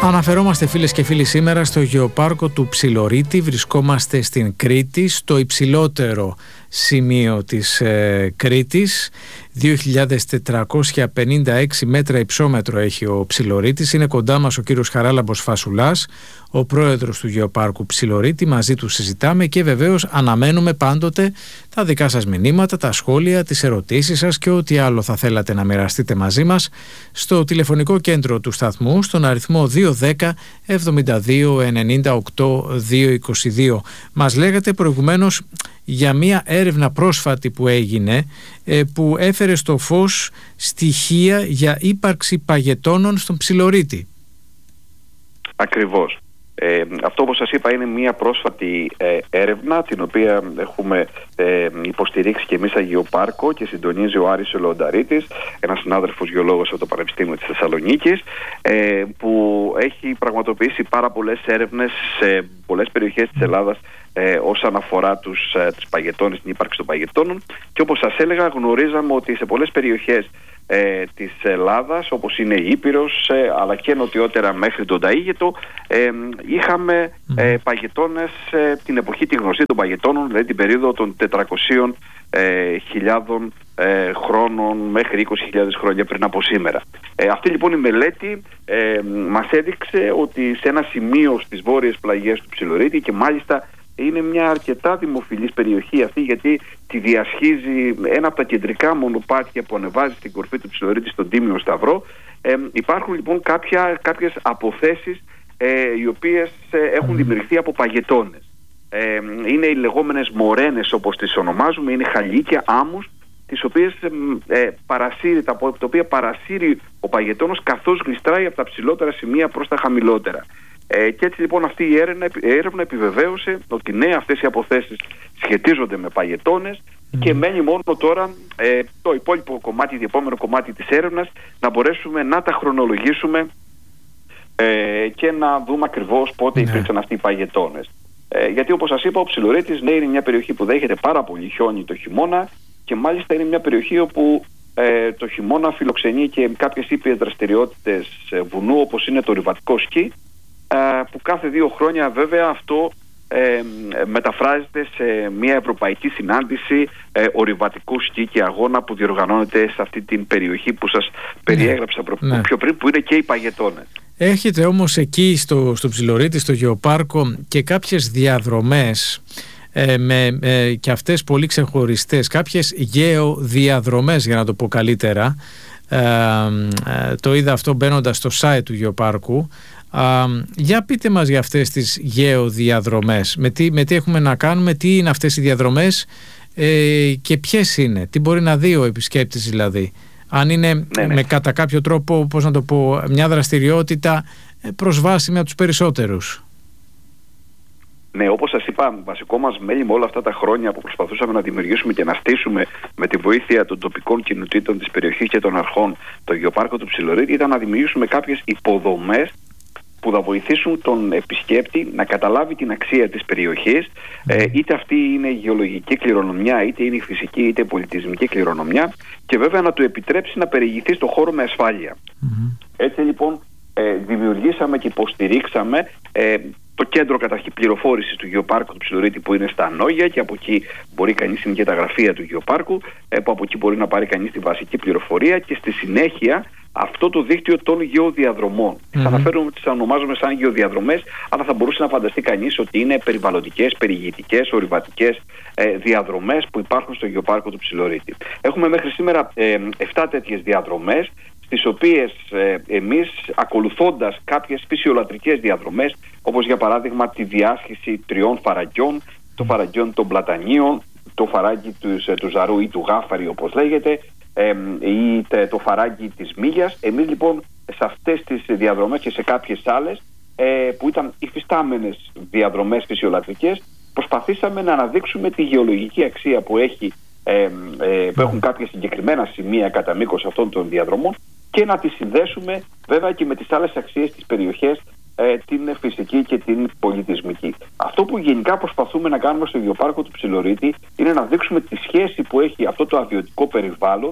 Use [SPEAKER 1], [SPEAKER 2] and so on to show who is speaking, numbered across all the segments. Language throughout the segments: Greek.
[SPEAKER 1] Αναφερόμαστε, φίλες και φίλοι, σήμερα στο γεωπάρκο του Ψιλορίτη. Βρισκόμαστε στην Κρήτη, στο υψηλότερο σημείο της Κρήτης. 2.456 μέτρα υψόμετρο έχει ο Ψιλορίτης. Είναι κοντά μας ο κύριος Χαράλαμπος Φασουλάς, ο πρόεδρος του γεωπάρκου Ψιλορίτη. Μαζί του συζητάμε και βεβαίως αναμένουμε πάντοτε τα δικά σας μηνύματα, τα σχόλια, τις ερωτήσεις σας και ό,τι άλλο θα θέλατε να μοιραστείτε μαζί μας στο τηλεφωνικό κέντρο του σταθμού, στον αριθμό 210 72 98 222. Μας λέγατε προηγουμένως για μια έρευνα πρόσφατη που έγινε, που έφερε στο φως στοιχεία για ύπαρξη παγετώνων στον Ψιλορίτη.
[SPEAKER 2] Ακριβώς. Αυτό, όπως σας είπα, είναι μια πρόσφατη έρευνα, την οποία έχουμε υποστηρίξει και εμείς σαν γεωπάρκο και συντονίζει ο Άρης Λονταρίτης, ένας συνάδελφος γεωλόγος από το Πανεπιστήμιο της Θεσσαλονίκης, που έχει πραγματοποιήσει πάρα πολλές έρευνες σε πολλές περιοχές της Ελλάδας όσον αφορά τους παγετώνες, την ύπαρξη των παγετώνων, και όπως σας έλεγα, γνωρίζαμε ότι σε πολλές περιοχές της Ελλάδας, όπως είναι η Ήπειρος, αλλά και νοτιότερα μέχρι τον Ταΐγετο, είχαμε παγετώνες την εποχή τη γνωστή των παγετώνων, δηλαδή την περίοδο των 400.000 χρόνων μέχρι 20.000 χρόνια πριν από σήμερα. Αυτή λοιπόν η μελέτη μας έδειξε ότι σε ένα σημείο στις βόρειες πλαγιές του Ψιλορίτη, και μάλιστα είναι μια αρκετά δημοφιλής περιοχή αυτή, γιατί τη διασχίζει ένα από τα κεντρικά μονοπάτια που ανεβάζει στην κορφή του Ψιλορίτη, στον Τίμιο Σταυρό. Υπάρχουν λοιπόν κάποιες αποθέσεις οι οποίες έχουν δημιουργηθεί από παγετώνες. Είναι οι λεγόμενες μορένες, όπως τις ονομάζουμε, είναι χαλίκια, άμμους, τις οποίες τα οποία παρασύρει ο παγετώνος καθώς γλιστράει από τα ψηλότερα σημεία προς τα χαμηλότερα. Και έτσι λοιπόν αυτή η έρευνα επιβεβαίωσε ότι ναι, αυτές οι αποθέσεις σχετίζονται με παγετώνες, και μένει μόνο τώρα το υπόλοιπο κομμάτι, το επόμενο κομμάτι της έρευνας, να μπορέσουμε να τα χρονολογήσουμε και να δούμε ακριβώς πότε υπήρξαν αυτοί οι παγετώνες. Γιατί όπως σας είπα, ο Ψιλορίτης είναι μια περιοχή που δέχεται πάρα πολύ χιόνι το χειμώνα, και μάλιστα είναι μια περιοχή όπου το χειμώνα φιλοξενεί και κάποιες ήπιες δραστηριότητες βουνού, όπως είναι το ορειβατικό σκι, που κάθε 2 χρόνια βέβαια αυτό μεταφράζεται σε μια ευρωπαϊκή συνάντηση ορειβατικού σκι και αγώνα που διοργανώνεται σε αυτή την περιοχή που σας περιέγραψα πιο πριν, που είναι και οι παγετώνες.
[SPEAKER 1] Έχετε όμως εκεί στο Ψιλορίτη, στο γεωπάρκο, και κάποιες διαδρομές και αυτές πολύ ξεχωριστές, κάποιες γεωδιαδρομές, για να το πω καλύτερα. Το είδα αυτό μπαίνοντας στο site του γεωπάρκου. Για πείτε μας για αυτές τις γεωδιαδρομές, με τι έχουμε να κάνουμε, τι είναι αυτές οι διαδρομές και ποιες είναι, τι μπορεί να δει ο επισκέπτης, δηλαδή αν είναι με κατά κάποιο τρόπο, πώς να το πω, μια δραστηριότητα προσβάσιμη από τους περισσότερους.
[SPEAKER 2] Ναι, όπως σας είπα, βασικό μας μέλημα όλα αυτά τα χρόνια που προσπαθούσαμε να δημιουργήσουμε και να στήσουμε με τη βοήθεια των τοπικών κοινοτήτων της περιοχής και των αρχών το γεωπάρκο του Ψιλορίτη ήταν να δημιουργήσουμε κάποιες υποδομές που θα βοηθήσουν τον επισκέπτη να καταλάβει την αξία της περιοχής, είτε αυτή είναι η γεωλογική κληρονομιά, είτε είναι η φυσική είτε η πολιτισμική κληρονομιά, και βέβαια να του επιτρέψει να περιηγηθεί στο χώρο με ασφάλεια. Έτσι λοιπόν δημιουργήσαμε και υποστηρίξαμε το κέντρο καταρχήν πληροφόρησης του γεωπάρκου του Ψιλορίτη, που είναι στα Ανόγια, και από εκεί μπορεί κανείς, είναι και τα γραφεία του γεωπάρκου, που από εκεί μπορεί να πάρει κανείς τη βασική πληροφορία, και στη συνέχεια αυτό το δίκτυο των γεωδιαδρομών. Τις αναφέρουμε, τις ονομάζουμε σαν γεωδιαδρομές, αλλά θα μπορούσε να φανταστεί κανείς ότι είναι περιβαλλοντικές, περιηγητικές, ορειβατικές διαδρομές που υπάρχουν στο γεωπάρκο του Ψιλορίτη. Έχουμε μέχρι σήμερα 7 τέτοιες διαδρομές, στις οποίες εμείς, ακολουθώντας κάποιες φυσιολατρικές διαδρομές, όπως για παράδειγμα τη διάσχιση 3 φαραγγιών, το φαραγγιόν των Πλατανίων, το φαράγγι του Ζαρού ή του Γάφαρη όπως λέγεται, ή το φαράγγι της Μύγιας. Εμείς λοιπόν σε αυτές τις διαδρομές και σε κάποιες άλλες που ήταν υφιστάμενες διαδρομές φυσιολατρικές, προσπαθήσαμε να αναδείξουμε τη γεωλογική αξία που έχουν κάποια συγκεκριμένα σημεία κατά μήκος αυτών των διαδρομών, και να τις συνδέσουμε βέβαια και με τις άλλες αξίες της περιοχής, την φυσική και την πολιτισμική. Αυτό που γενικά προσπαθούμε να κάνουμε στο γεωπάρκο του Ψιλορίτη είναι να δείξουμε τη σχέση που έχει αυτό το αβιωτικό περιβάλλον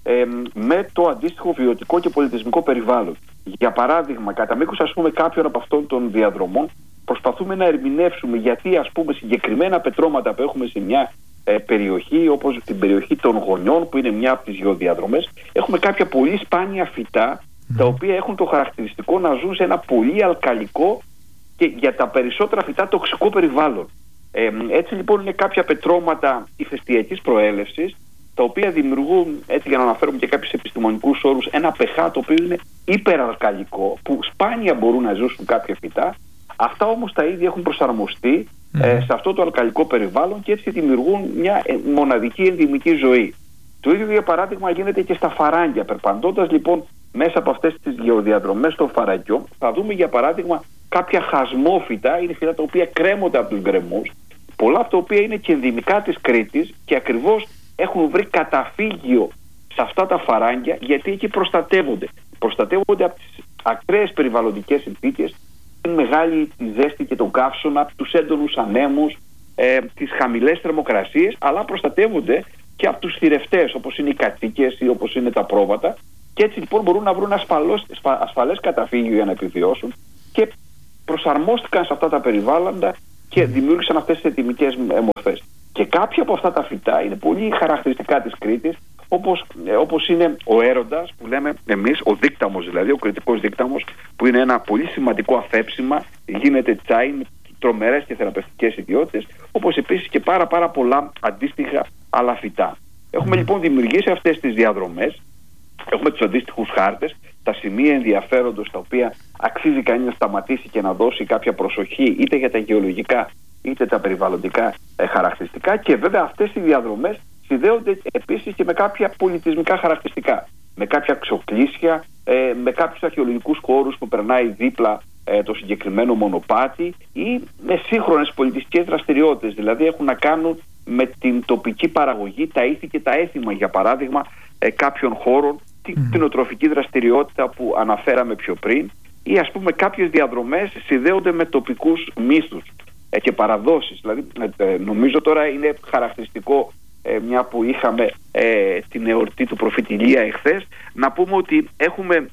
[SPEAKER 2] με το αντίστοιχο βιωτικό και πολιτισμικό περιβάλλον. Για παράδειγμα, κατά μήκος κάποιων από αυτών των διαδρομών προσπαθούμε να ερμηνεύσουμε γιατί συγκεκριμένα πετρώματα που έχουμε σε μια περιοχή, όπως την περιοχή των Γωνιών, που είναι μια από τις γεωδιαδρομές, έχουμε κάποια πολύ σπάνια φυτά τα οποία έχουν το χαρακτηριστικό να ζουν σε ένα πολύ αλκαλικό και για τα περισσότερα φυτά τοξικό περιβάλλον. Έτσι λοιπόν είναι κάποια πετρώματα ηφαιστειακής προέλευσης, τα οποία δημιουργούν, έτσι για να αναφέρουμε και κάποιους επιστημονικούς όρους, ένα pH το οποίο είναι υπεραλκαλικό, που σπάνια μπορούν να ζήσουν κάποια φυτά. Αυτά όμως τα ίδια έχουν προσαρμοστεί σε αυτό το αλκαλικό περιβάλλον και έτσι δημιουργούν μια μοναδική ενδυμική ζωή. Το ίδιο για παράδειγμα γίνεται και στα φαράγγια. Περπαντώντας λοιπόν μέσα από αυτές τις γεωδιαδρομές των φαραγγιών, θα δούμε για παράδειγμα κάποια χασμόφυτα, είναι φυτά τα οποία κρέμονται από τους γκρεμούς, πολλά από τα οποία είναι και ενδυμικά της Κρήτης και ακριβώς έχουν βρει καταφύγιο σε αυτά τα φαράγγια, γιατί εκεί προστατεύονται. Προστατεύονται από τις ακραίες περιβαλλοντικές συνθήκες, την μεγάλη τη ζέστη και τον καύσωνα, τους έντονους ανέμους, τις χαμηλές θερμοκρασίες, αλλά προστατεύονται και από τους θηρευτές, όπως είναι οι κατσίκες ή όπως είναι τα πρόβατα, και έτσι λοιπόν μπορούν να βρουν ασφαλές καταφύγιο για να επιβιώσουν και προσαρμόστηκαν σε αυτά τα περιβάλλοντα και δημιούργησαν αυτές τις ετοιμικές μορφές. Και κάποια από αυτά τα φυτά είναι πολύ χαρακτηριστικά της Κρήτης, όπως είναι ο έροντας που λέμε εμείς, ο δίκταμος δηλαδή, ο κρητικός δίκταμος, που είναι ένα πολύ σημαντικό αφέψιμα, γίνεται τσάι με τρομερές και θεραπευτικές ιδιότητες, όπως επίσης και πάρα πολλά αντίστοιχα άλλα φυτά. Έχουμε λοιπόν δημιουργήσει αυτές τις διαδρομές, έχουμε τους αντίστοιχους χάρτες, τα σημεία ενδιαφέροντος τα οποία αξίζει κανείς να σταματήσει και να δώσει κάποια προσοχή είτε για τα γεωλογικά είτε τα περιβαλλοντικά χαρακτηριστικά, και βέβαια αυτές οι διαδρομές συνδέονται επίσης και με κάποια πολιτισμικά χαρακτηριστικά, με κάποια ξοκλήσια, με κάποιους αρχαιολογικούς χώρους που περνάει δίπλα το συγκεκριμένο μονοπάτι, ή με σύγχρονες πολιτιστικές δραστηριότητες, δηλαδή έχουν να κάνουν με την τοπική παραγωγή, τα ήθη και τα έθιμα, για παράδειγμα κάποιων χώρων, την κτηνοτροφική δραστηριότητα που αναφέραμε πιο πριν, ή ας πούμε κάποιες διαδρομές συνδέονται με τοπικούς μύθους και παραδόσεις. Δηλαδή νομίζω τώρα είναι χαρακτηριστικό, μια που είχαμε την εορτή του προφήτη Ηλία εχθές, να πούμε ότι έχουμε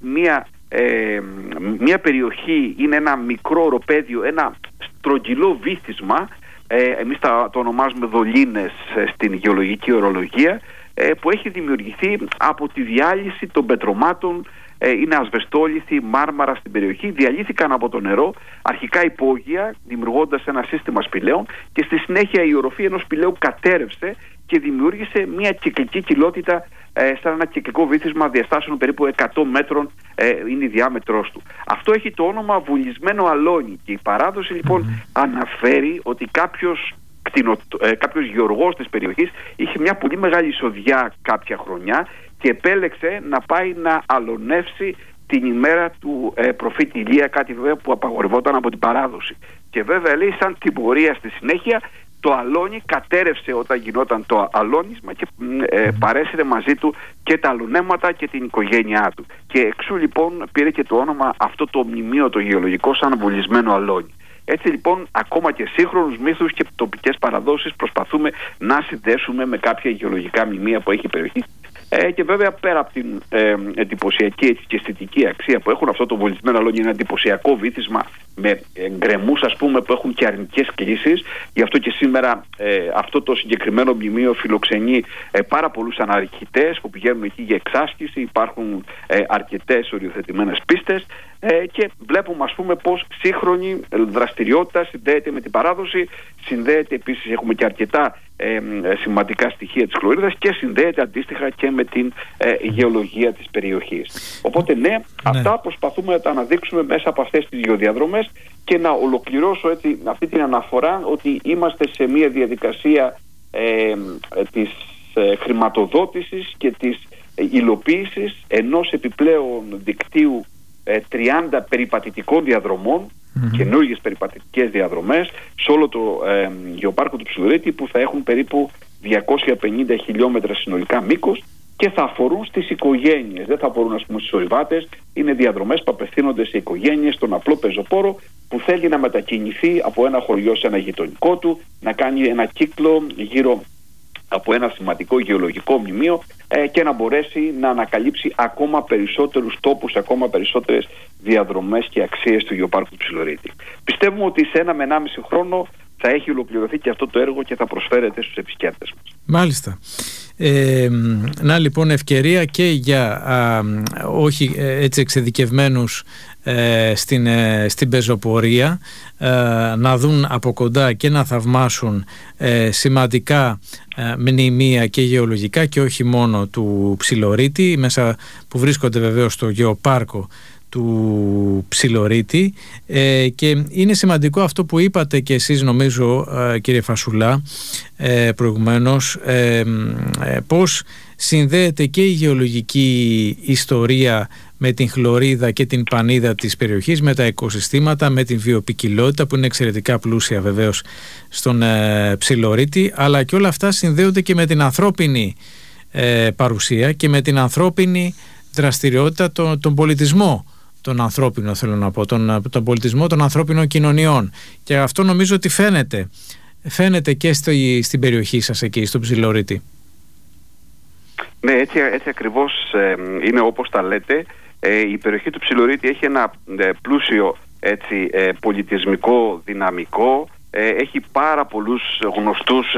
[SPEAKER 2] μια περιοχή, είναι ένα μικρό οροπέδιο, ένα στρογγυλό βύθισμα, εμείς το ονομάζουμε δολίνες στην γεωλογική ορολογία, που έχει δημιουργηθεί από τη διάλυση των πετρωμάτων. Είναι ασβεστόλιθοι, μάρμαρα στην περιοχή, διαλύθηκαν από το νερό, αρχικά υπόγεια, δημιουργώντας ένα σύστημα σπηλαίων, και στη συνέχεια η οροφή ενός σπηλαίου κατέρευσε και δημιούργησε μια κυκλική κοιλότητα, σαν ένα κυκλικό βύθισμα διαστάσεων περίπου 100 μέτρων, είναι η διάμετρός του. Αυτό έχει το όνομα βουλισμένο αλόνι, και η παράδοση λοιπόν αναφέρει ότι κάποιος γεωργός της περιοχής είχε μια πολύ μεγάλη εισοδιά κάποια χρονιά και επέλεξε να πάει να αλωνεύσει την ημέρα του προφήτη Ηλία, κάτι βέβαια που απαγορευόταν από την παράδοση. Και βέβαια λέει σαν τιμωρία στη συνέχεια το αλόνι κατέρευσε όταν γινόταν το αλόνισμα και παρέσυρε μαζί του και τα αλωνέματα και την οικογένειά του. Και εξού λοιπόν πήρε και το όνομα αυτό το μνημείο το γεωλογικό σαν βουλισμένο αλόνι. Έτσι λοιπόν ακόμα και σύγχρονους μύθους και τοπικές παραδόσεις προσπαθούμε να συνδέσουμε με κάποια γεωλογικά μνημεία που έχει η περιοχή. Και βέβαια πέρα από την εντυπωσιακή και αισθητική αξία που έχουν, αυτό το βολισμένο αλόνι είναι ένα εντυπωσιακό βύθισμα με γκρεμούς ας πούμε που έχουν και αρνητικές κλίσεις. Γι' αυτό και σήμερα αυτό το συγκεκριμένο μνημείο φιλοξενεί πάρα πολλούς αναρκητές που πηγαίνουν εκεί για εξάσκηση. Υπάρχουν αρκετές οριοθετημένες πίστες και βλέπουμε ας πούμε πως σύγχρονη δραστηριότητα συνδέεται με την παράδοση, συνδέεται επίσης, έχουμε και αρκετά σημαντικά στοιχεία της χλωρίδας και συνδέεται αντίστοιχα και με την γεωλογία της περιοχής. Οπότε ναι, αυτά προσπαθούμε να τα αναδείξουμε μέσα από αυτές τις γεωδιαδρομές, και να ολοκληρώσω έτσι αυτή την αναφορά ότι είμαστε σε μια διαδικασία της χρηματοδότησης και της υλοποίησης ενός επιπλέον δικτύου 30 περιπατητικών διαδρομών, καινούργιες περιπατητικές διαδρομές σε όλο το γεωπάρκο του Ψιλορίτη, που θα έχουν περίπου 250 χιλιόμετρα συνολικά μήκος και θα αφορούν στις οικογένειες, δεν θα αφορούν ας πούμε στους ορειβάτες. Είναι διαδρομές που απευθύνονται σε οικογένειες, στον απλό πεζοπόρο που θέλει να μετακινηθεί από ένα χωριό σε ένα γειτονικό του, να κάνει ένα κύκλο γύρω από ένα σημαντικό γεωλογικό μνημείο και να μπορέσει να ανακαλύψει ακόμα περισσότερους τόπους, ακόμα περισσότερες διαδρομές και αξίες του Γεωπάρκου του Ψιλορίτη. Πιστεύουμε ότι σε 1 με 1,5 χρόνο θα έχει ολοκληρωθεί και αυτό το έργο και θα προσφέρεται στους επισκέπτες μας.
[SPEAKER 1] Μάλιστα. Να λοιπόν ευκαιρία και για όχι έτσι εξειδικευμένους στην πεζοπορία να δουν από κοντά και να θαυμάσουν σημαντικά μνημεία και γεωλογικά και όχι μόνο του Ψιλορίτη, μέσα που βρίσκονται βεβαίως στο γεωπάρκο του Ψιλορίτη, και είναι σημαντικό αυτό που είπατε και εσείς, νομίζω, κύριε Φασουλά, προηγουμένως, πώς συνδέεται και η γεωλογική ιστορία με την χλωρίδα και την πανίδα της περιοχής, με τα οικοσυστήματα, με την βιοποικιλότητα που είναι εξαιρετικά πλούσια βεβαίως στον Ψιλορίτη, αλλά και όλα αυτά συνδέονται και με την ανθρώπινη παρουσία και με την ανθρώπινη δραστηριότητα, τον πολιτισμό των ανθρώπινων, θέλω να πω, τον πολιτισμό των ανθρώπινων κοινωνιών, και αυτό νομίζω ότι φαίνεται και στην περιοχή σας εκεί, στο Ψιλορίτη.
[SPEAKER 2] Ναι, έτσι ακριβώς είναι όπως τα λέτε. Η περιοχή του Ψιλορίτη έχει ένα πλούσιο πολιτισμικό δυναμικό, έχει πάρα πολλούς γνωστούς